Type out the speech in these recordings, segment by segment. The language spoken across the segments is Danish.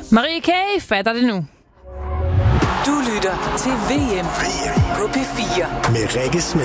Marie K. fatter det nu. Du lytter til VM på P4 med Rikke Smed.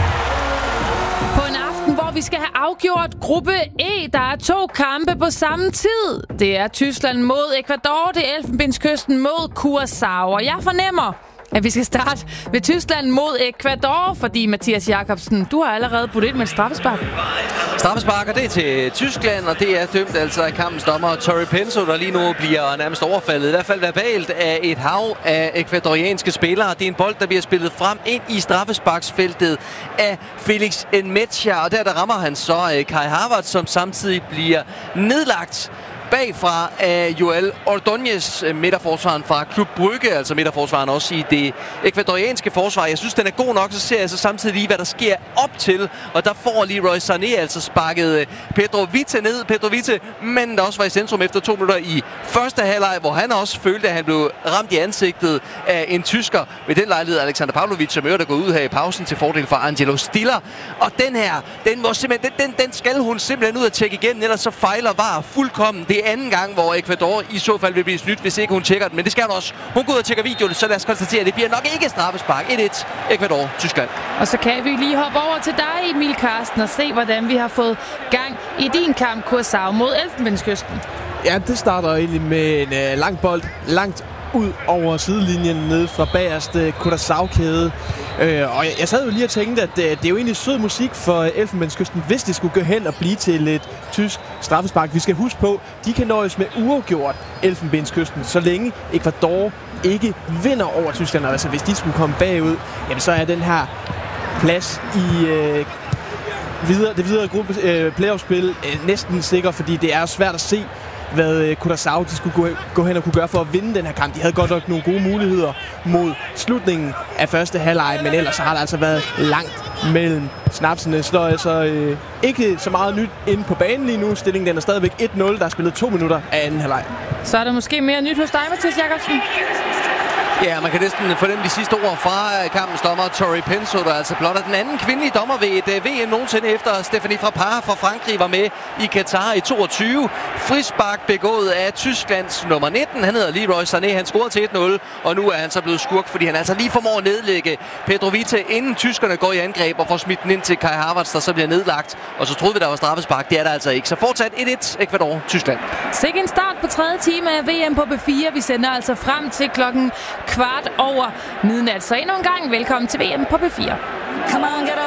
På en aften, hvor vi skal have afgjort gruppe E, der er 2 kampe på samme tid. Det er Tyskland mod Ecuador, det er Elfenbenskysten mod Curaçao. Og jeg fornemmer, at vi skal starte med Tyskland mod Ecuador, fordi Mathias Jakobsen, du har allerede budt ind med et straffespark. Straffesparker, det er til Tyskland, og det er dømt altså af kampens dommer Torri Penso, der lige nu bliver nærmest overfaldet, i hvert fald verbalt, af et hav af ekvadorianske spillere. Det er en bold, der bliver spillet frem ind i straffesparksfeltet af Felix Nmecha, og der rammer han så Kai Havertz, som samtidig bliver nedlagt bagfra af Joel Ordóñez, midterforsvaren fra Klub Brugge, altså midterforsvaren også i det ekvadorianske forsvar. Jeg synes, den er god nok, så ser jeg så samtidig lige, hvad der sker op til, og der får Leroy Sané altså sparket Pedro Vite ned. Pedro Vite, men der også var i centrum efter 2 minutter i første halvleg, hvor han også følte, at han blev ramt i ansigtet af en tysker. Ved den lejlighed Alexander Pavlovic, som er gået ud her i pausen til fordel for Angelo Stiller. Og den her, den skal hun simpelthen ud at tjekke igen, ellers så fejler VAR fuldkommen. Det er anden gang, hvor Ecuador i så fald vil blive snydt, hvis ikke hun tjekker den. Men det skal hun også. Hun går ud og tjekker videoen, så lad os konstatere, at det bliver nok ikke straffespark. 1-1 Ecuador, Tyskland. Og så kan vi lige hoppe over til dig, Emil Karsten, og se, hvordan vi har fået gang i din kamp, Curaçao mod Elfenbenskysten. Ja, det starter egentlig med en lang bold, langt ud over sidelinjen nede fra bagerste Curaçao-kæde. Og jeg sad jo lige og tænkte, at det er jo egentlig sød musik for Elfenbenskysten, hvis det skulle gå hen og blive til et tysk straffespark. Vi skal huske på, de kan nøjes med uafgjort Elfenbenskysten, så længe Ecuador ikke vinder over Tyskland. Altså hvis de skulle komme bagud, jamen, så er den her plads i det videre gruppe playoff-spil næsten sikker, fordi det er svært at se, hvad Curaçao de skulle gå hen og kunne gøre for at vinde den her kamp. De havde godt nok nogle gode muligheder mod slutningen af første halvleg, men ellers har der altså været langt mellem snapsene. Slår altså ikke så meget nyt ind på banen lige nu. Stillingen den er stadigvæk 1-0. Der er spillet 2 minutter af anden halvleg. Så er der måske mere nyt hos dig, Mathias Jakobsen. Ja, man kan næsten fornemme de sidste ord fra kampens dommer Torri Penso, der altså blot er den anden kvindelige dommer ved et VM nogensinde efter Stéphanie Frappart fra Frankrig var med i Katar i 22. Frispark begået af Tysklands nummer 19. Han hedder Leroy Sané. Han scorede til 1-0, og nu er han så blevet skurk, fordi han altså lige formår at nedlægge Pedro Vite, inden tyskerne går i angreb og får smidt den ind til Kai Havertz, der så bliver nedlagt. Og så troede vi, der var straffespark. Det er der altså ikke. Så fortsat 1-1 Ecuador, Tyskland. Sikke en start på 3. time af VM på P4. Vi sender altså frem til klokken 15:15. Så endnu en gang velkommen til VM på P4. Come on, get